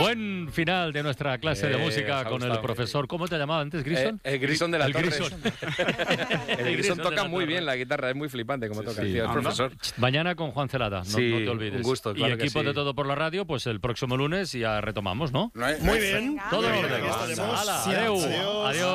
Buen final de nuestra clase de música con el profesor. ¿Cómo te llamaba antes, Grison? Grison de la Torre. El Grison toca muy bien la guitarra, es muy flipante como toca el tío, el profesor. Mañana con Juan Celada, no te olvides. Un gusto, claro. Y equipo de Todo por la Radio, pues el próximo lunes ya retomamos, ¿no? Muy bien. Todo en orden. Adiós. Adiós.